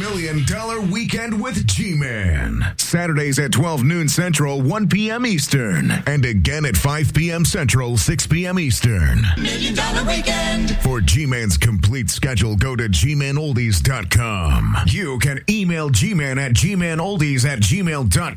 Million Dollar Weekend with G-Man. Saturdays at 12 noon Central, 1 p.m. Eastern. And again at 5 p.m. Central, 6 p.m. Eastern. Million Dollar Weekend. For G-Man's complete schedule, go to gmanoldies.com. You can email G-Man at gmanoldies@gmail.com.